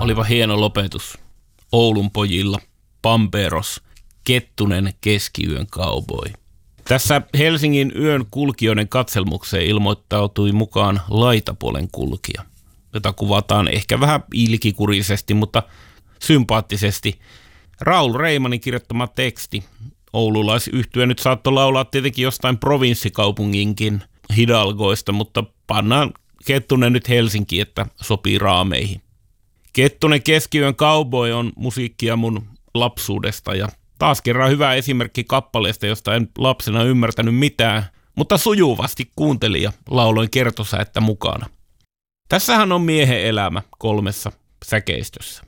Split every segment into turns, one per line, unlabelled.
Olipa hieno lopetus. Oulun pojilla, Pamperos, Kettunen keskiyön cowboy. Tässä Helsingin yön kulkijoiden katselmukseen ilmoittautui mukaan laitapuolen kulkija, jota kuvataan ehkä vähän ilkikurisesti, mutta sympaattisesti. Raul Reimanin kirjoittama teksti. Oululaisyhtye nyt saattoi laulaa tietenkin jostain provinssikaupunginkin hidalgoista, mutta pannaan Kettunen nyt Helsinkiin, että sopii raameihin. Kettunen keskiyön cowboy on musiikkia mun lapsuudesta ja taas kerran hyvä esimerkki kappaleesta, josta en lapsena ymmärtänyt mitään, mutta sujuvasti kuuntelin ja lauloin kertosäettä mukana. Tässähän on miehen elämä 3 säkeistössä.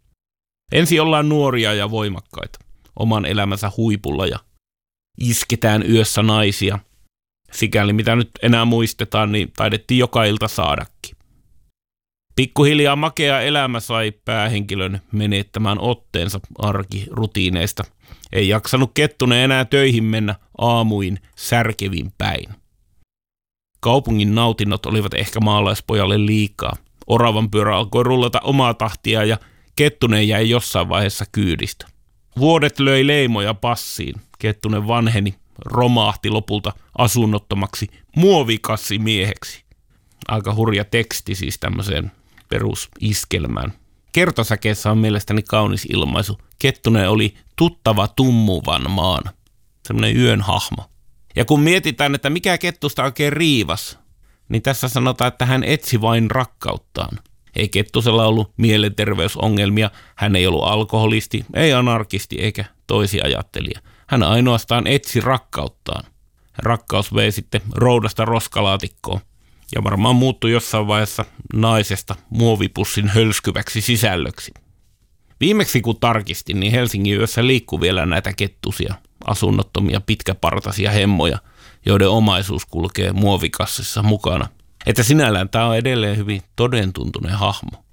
Ensin ollaan nuoria ja voimakkaita, oman elämänsä huipulla ja isketään yössä naisia. Sikäli mitä nyt enää muistetaan, niin taidettiin joka ilta saadakin. Pikkuhiljaa makea elämä sai päähenkilön menettämään otteensa arkirutiineista. Ei jaksanut Kettunen enää töihin mennä aamuin särkevin päin. Kaupungin nautinnot olivat ehkä maalaispojalle liikaa. Oravan pyörä alkoi rullata omaa tahtia ja Kettunen jäi jossain vaiheessa kyydistä. Vuodet löi leimoja passiin. Kettunen vanheni, romahti lopulta asunnottomaksi muovikassimieheksi. Aika hurja teksti siis tämmöiseen perusiskelmään. Kertosäkeessä on mielestäni kaunis ilmaisu. Kettunen oli tuttava tummuvan maan. Semmoinen yön hahmo. Ja kun mietitään, että mikä Kettusta oikein riivas, niin tässä sanotaan, että hän etsi vain rakkauttaan. Ei Kettusella ollut mielenterveysongelmia, hän ei ollut alkoholisti, ei anarkisti eikä toisiajattelija. Hän ainoastaan etsi rakkauttaan. Rakkaus vei sitten roudasta roskalaatikkoon ja varmaan muuttui jossain vaiheessa naisesta muovipussin hölskyväksi sisällöksi. Viimeksi kun tarkistin, niin Helsingin yössä liikkuu vielä näitä kettusia, asunnottomia pitkäpartaisia hemmoja, joiden omaisuus kulkee muovikassissa mukana. Että sinällään tämä on edelleen hyvin todentuntuinen hahmo.